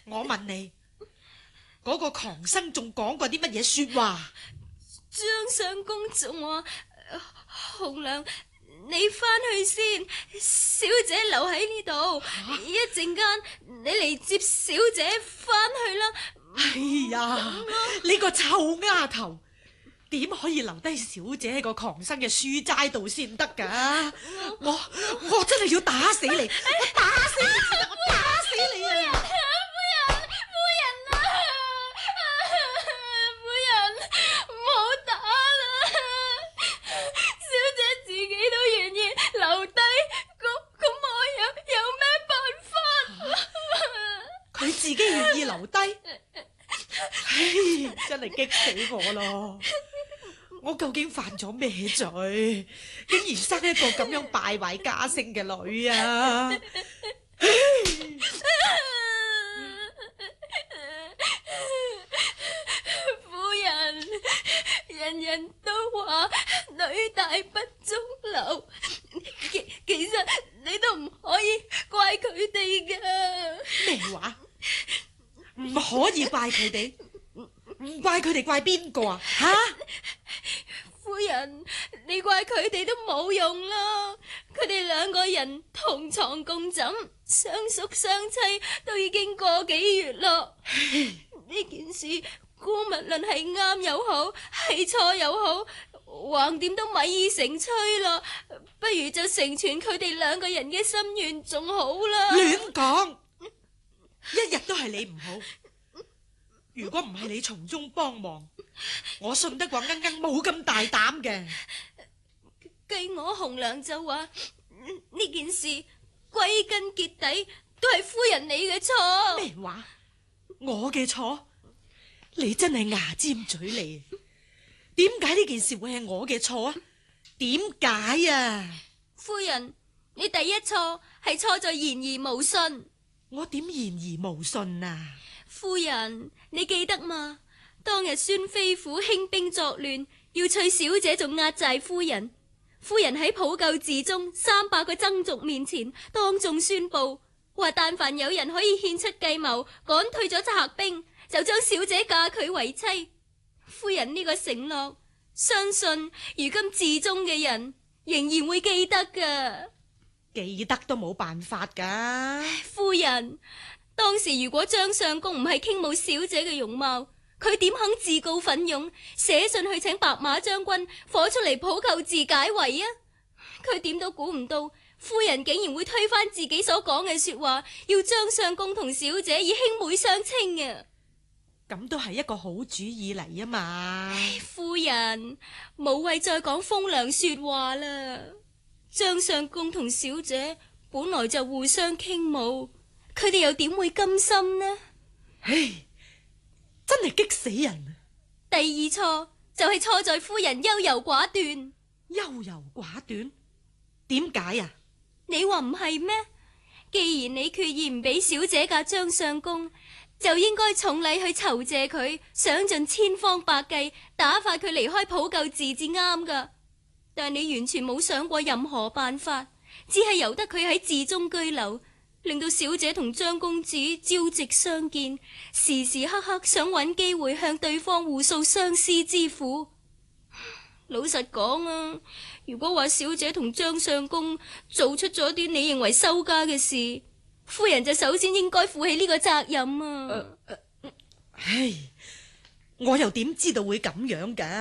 我問你，嗰個狂生仲講過啲乜嘢說話？ 張相公仲話：紅娘，你翻去先，小姐留喺呢度，一陣間你嚟接小姐翻去啦。 哎呀，你個臭丫頭，點可以留低小姐喺個狂生嘅書齋度先得噶？我真係要打死你！我打死你！我打死你啊！ 夫人啊，夫人唔好打啦，小姐自己都願意留低，咁我有咩辦法？ 佢自己願意留低，唉，真係激死我咯！我究竟犯咗咩罪，竟然生一個咁樣敗壞家聲嘅女啊！ 夫人，人人都話女大不中留，其實你都唔可以怪佢哋噶。 咩話？唔可以怪佢哋？唔怪佢哋，怪邊個啊？吓！ 夫人，你怪佢哋都冇用啦，佢哋兩個人同床共枕，相熟相妻，都已經個幾月咯。呢件事，姑勿論係啱又好，係錯又好，橫掂都米已成炊啦，不如就成全佢哋兩個人嘅心願仲好啦。 亂講，一日都係你唔好。如果唔係你從中幫忙，我信得過鶯鶯冇咁大膽嘅。 計我紅娘就話呢件事歸根結底都係夫人你嘅錯。 咩話？我嘅錯？你真係牙尖嘴利。點解呢件事會係我嘅錯啊？點解啊？ 夫人，你第一錯係錯在言而無信。 我點言而無信啊？ 夫人，你記得嗎？當日孫飛虎興兵作亂，要娶小姐做壓寨夫人。夫人喺普救寺中300個僧俗面前當眾宣布，話但凡有人可以獻出計謀趕退咗賊兵，就將小姐嫁佢為妻。夫人呢個承諾，相信如今寺中嘅人仍然會記得噶。 記得都冇辦法噶。 夫人，當時如果張相公唔係傾慕小姐嘅容貌，佢點肯自告奮勇寫信去請白馬將軍火出嚟普救寺解圍啊？佢點都估唔到夫人竟然會推翻自己所講嘅說話，要張相公同小姐以兄妹相稱啊！ 咁都係一個好主意嚟啊嘛。 夫人，無謂再講風涼說話啦。張相公同小姐本來就互相傾慕，佢哋又點會甘心呢？ 唉，真係激死人。 第二錯就係錯在夫人優柔寡斷。 優柔寡斷？點解啊？ 你話唔係咩？既然你決意唔俾小姐嫁張相公，就應該重禮去酬謝佢，想盡千方百計打發佢離開普救寺至啱噶。但你完全冇想過任何辦法，只係由得佢喺寺中居留，令到小姐同張公子朝夕相見，時時刻刻想揾機會向對方互訴相思之苦。老實講啊，如果話小姐同張相公做出咗啲你認為羞家嘅事，夫人就首先應該負起呢個責任啊。 唉，我又點知道會咁樣噶？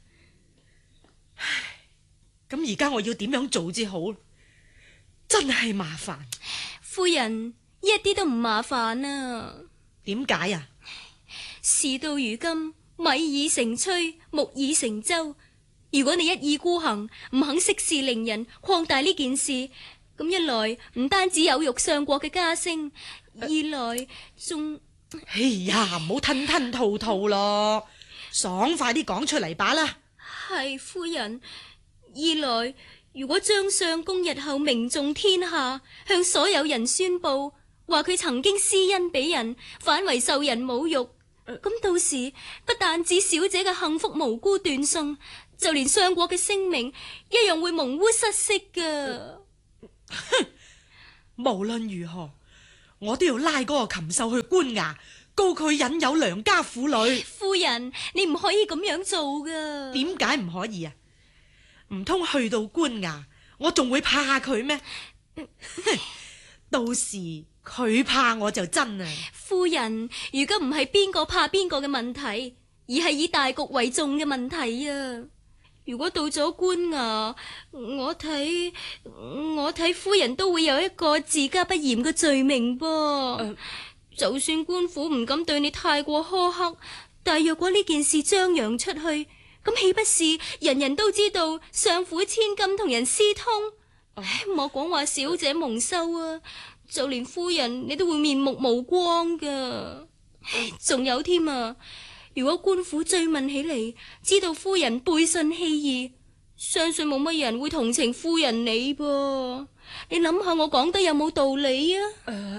唉，咁而家我要點樣做至好？真係麻煩。 夫人，一啲都唔麻煩啊。 點解啊？ 事到如今，米已成炊，木已成舟。如果你一意孤行，唔肯息事寧人，擴大呢件事，咁一來唔單止有辱相國嘅家聲，二來仲…… 哎呀，唔好吞吞吐吐咯，爽快啲講出嚟吧啦。 係夫人。二來，如果張相公日後名重天下，向所有人宣布話佢曾經施恩俾人，反為受人侮辱，咁到時不但止小姐嘅幸福無辜斷送，就連相國嘅聲名一樣會蒙污失色噶。 無論如何， 我都要拉嗰個禽獸去官衙，告佢引誘良家婦女。 夫人，你唔可以咁樣做噶。 點解唔可以啊？唔通去到官衙，我仲會怕佢咩？到時佢怕我就真啊！ 夫人，如果唔係邊個怕邊個嘅問題，而係以大局為重嘅問題啊！如果到咗官衙，我睇夫人都會有一個自家不嚴嘅罪名噃。就算官府唔敢對你太過苛刻，但若果呢件事張揚出去，咁豈不是人人都知道相府千金同人私通？莫講話小姐蒙羞啊，就連夫人你都會面目無光噶。仲有添啊，如果官府追問起嚟，知道夫人背信棄義，相信冇乜人會同情夫人你噃。你諗下我講得有冇道理啊？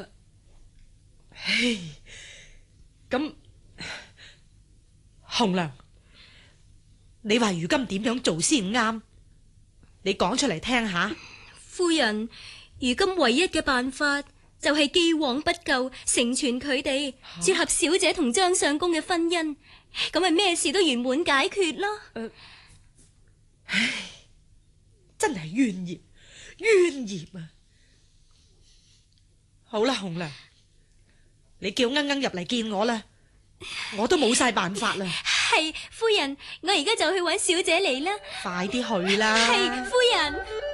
咁紅娘，你話如今點樣做先啱？你講出嚟聽下。 夫人，如今唯一嘅辦法就係既往不咎，成全佢哋，撮合小姐同張相公嘅婚姻，咁咪咩事都圓滿解決咯。 真係冤孽啊！好啦，紅娘，你叫鶯鶯入嚟見我啦，我都冇晒辦法啦。 係夫人，我而家就去搵小姐嚟啦。 快啲去啦。 係夫人。